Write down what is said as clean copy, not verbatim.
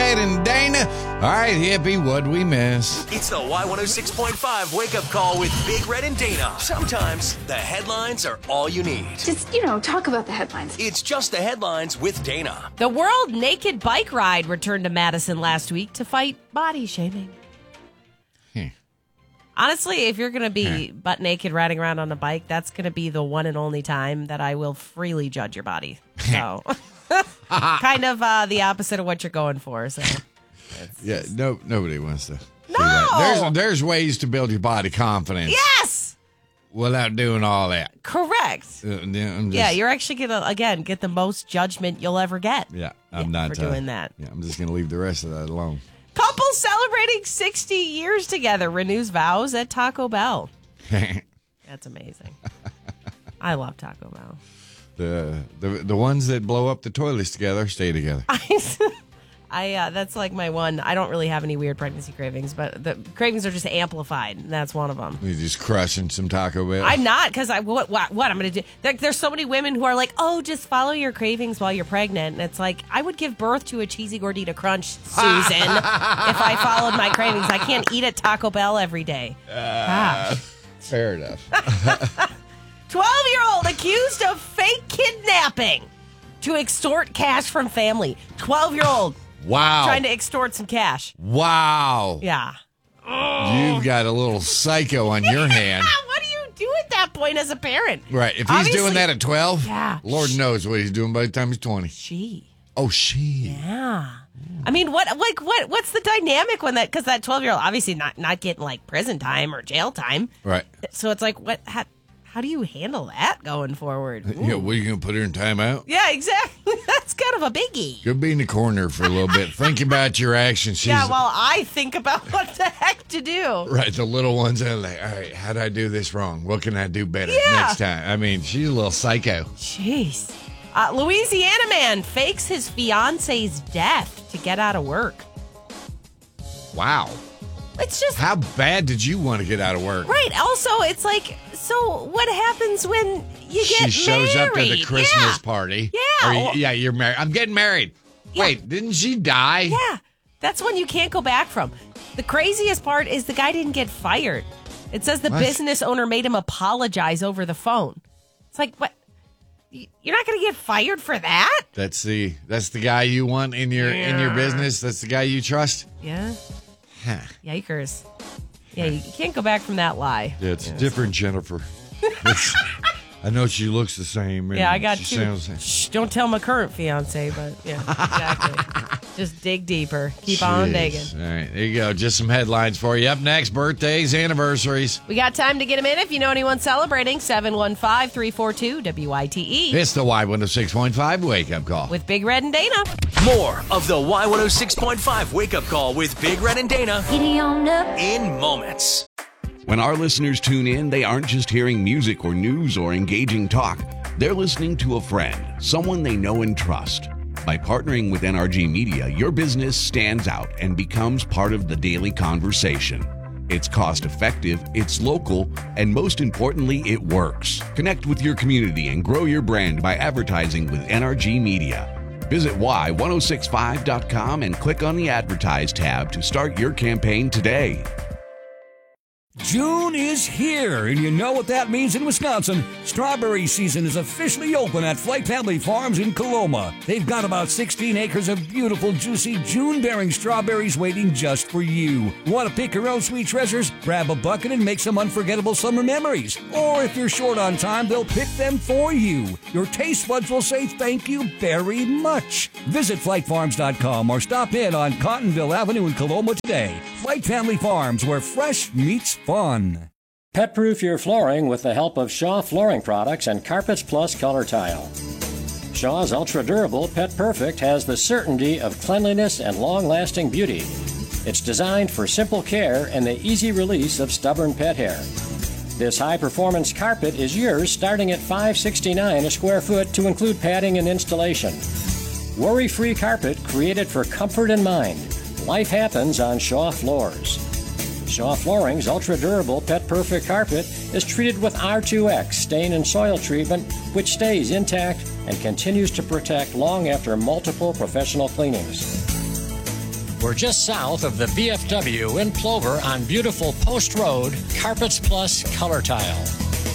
Red and Dana. All right, hippie, what'd we miss? It's the Y106.5 wake-up call with Big Red and Dana. Sometimes the headlines are all you need. Just, talk about the headlines. It's just the headlines with Dana. The World Naked Bike Ride returned to Madison last week to fight body shaming. Honestly, if you're going to be butt naked riding around on a bike, that's going to be the one and only time that I will freely judge your body. So, kind of the opposite of what you're going for. So, nobody wants to. No! That. There's ways to build your body confidence. Yes! Without doing all that. Correct. You're actually going to, again, get the most judgment you'll ever get. Yeah, I'm not for doing that. Yeah, I'm just going to leave the rest of that alone. Couple celebrating 60 years together renews vows at Taco Bell. That's amazing. I love Taco Bell. The ones that blow up the toilets together stay together. That's like my one. I don't really have any weird pregnancy cravings, but the cravings are just amplified, and that's one of them. You're just crushing some Taco Bell. I'm not, because what I'm going to do? There's so many women who are like, oh, just follow your cravings while you're pregnant. And it's like, I would give birth to a cheesy gordita crunch, Susan, if I followed my cravings. I can't eat at Taco Bell every day. Fair enough. 12-year-old accused of fake kidnapping to extort cash from family. 12-year-old. Wow. Trying to extort some cash. Wow. Yeah. You've got a little psycho on your hand. What do you do at that point as a parent? Right. If he's doing that at 12, Lord knows what he's doing by the time he's 20. She. Oh, she. Yeah. I mean, what's the dynamic when because that 12-year-old obviously not getting like prison time or jail time. Right. So it's like, how do you handle that going forward? Yeah, what, are you going to put her in timeout? Yeah, exactly. That's kind of a biggie. Could be in the corner for a little bit. Think about your actions. While I think about what the heck to do. Right, the little ones are like, all right, how did I do this wrong? What can I do better next time? I mean, she's a little psycho. Jeez. Louisiana man fakes his fiance's death to get out of work. Wow. It's just... How bad did you want to get out of work? Right. Also, it's like, so what happens when you get married? She shows up to the Christmas party. Yeah. You're married. I'm getting married. Yeah. Wait, didn't she die? Yeah. That's one you can't go back from. The craziest part is the guy didn't get fired. It says the business owner made him apologize over the phone. It's like, what? You're not going to get fired for that? That's the guy you want in your business? That's the guy you trust? Yeah. Huh. Yikers. Yeah, you can't go back from that lie. Yeah, it's different, Jennifer. I know she looks the same. Yeah, I got two. Sounds the same. Shh, don't tell my current fiance, but yeah, exactly. Just dig deeper. Keep on digging. All right, there you go. Just some headlines for you. Up next, birthdays, anniversaries. We got time to get them in. If you know anyone celebrating, 715-342-WITE. It's the Y106.5 wake-up call. With Big Red and Dana. More of the Y106.5 wake-up call with Big Red and Dana in moments. When our listeners tune in, they aren't just hearing music or news or engaging talk. They're listening to a friend, someone they know and trust. By partnering with NRG Media, your business stands out and becomes part of the daily conversation. It's cost-effective, it's local, and most importantly, it works. Connect with your community and grow your brand by advertising with NRG Media. Visit Y1065.com and click on the Advertise tab to start your campaign today. June is here, and you know what that means in Wisconsin. Strawberry season is officially open at Flight Family Farms in Coloma. They've got about 16 acres of beautiful, juicy, June-bearing strawberries waiting just for you. Want to pick your own sweet treasures? Grab a bucket and make some unforgettable summer memories. Or if you're short on time, they'll pick them for you. Your taste buds will say thank you very much. Visit FlightFarms.com or stop in on Cottonville Avenue in Coloma today. Flight Family Farms, where fresh meets fun. Pet-proof your flooring with the help of Shaw Flooring Products and Carpets Plus Color Tile. Shaw's ultra-durable Pet Perfect has the certainty of cleanliness and long-lasting beauty. It's designed for simple care and the easy release of stubborn pet hair. This high-performance carpet is yours starting at $569 a square foot to include padding and installation. Worry-free carpet created for comfort and mind. Life happens on Shaw floors. Shaw Flooring's ultra-durable Pet Perfect carpet is treated with R2X stain and soil treatment, which stays intact and continues to protect long after multiple professional cleanings. We're just south of the VFW in Plover on beautiful Post Road, Carpets Plus Color Tile.